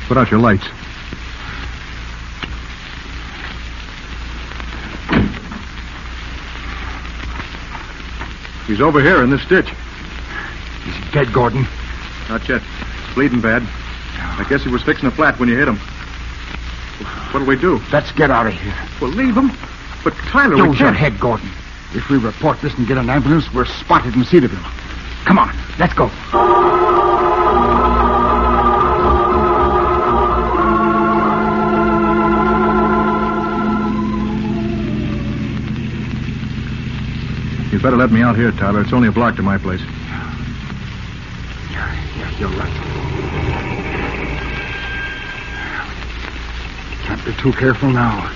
Put out your lights. He's over here in this ditch. Is he dead, Gordon? Not yet. Bleeding bad. I guess he was fixing a flat when you hit him. What'll we do? Let's get out of here. We'll leave him. But Tyler, we Use your can't. head, Gordon. If we report this and get an ambulance, we're spotted in Cedarville. Come on, let's go. You'd better let me out here, Tyler. It's only a block to my place. Yeah, you're right. Can't be too careful now.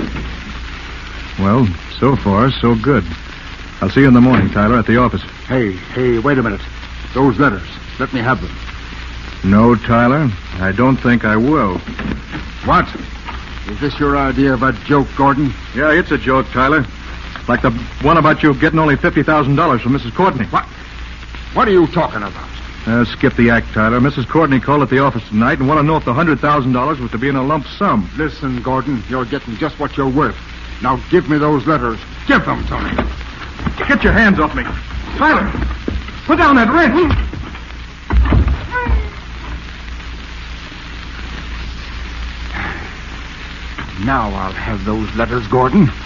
Well, so far, so good. I'll see you in the morning, Tyler, at the office. Hey, wait a minute. Those letters. Let me have them. No, Tyler, I don't think I will. What? Is this your idea of a joke, Gordon? Yeah, it's a joke, Tyler. Like the one about you getting only $50,000 from Mrs. Courtney. What? What are you talking about? Skip the act, Tyler. Mrs. Courtney called at the office tonight and wanted to know if the $100,000 was to be in a lump sum. Listen, Gordon, you're getting just what you're worth. Now give me those letters. Give them to me. Get your hands off me. Tyler, put down that wrench. Now I'll have those letters, Gordon.